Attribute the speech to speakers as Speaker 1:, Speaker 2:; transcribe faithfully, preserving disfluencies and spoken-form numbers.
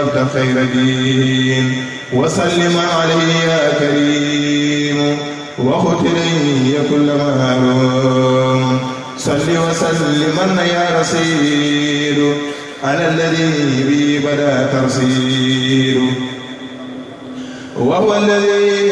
Speaker 1: وابتغ خير دين وسلم عليه يا كريم وختلي كل معلوم صل وسلم يا رسيل على الذي به بدا ترسيل وهو الذي